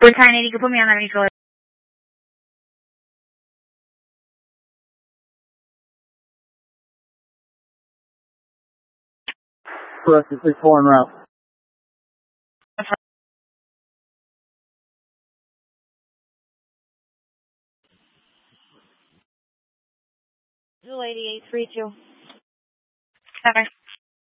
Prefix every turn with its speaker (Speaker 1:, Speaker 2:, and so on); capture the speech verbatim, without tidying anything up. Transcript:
Speaker 1: We're ten eighty. You can put me on that mutual.
Speaker 2: Correct, six four en route.
Speaker 1: Zulu eighty-eight three two. Okay.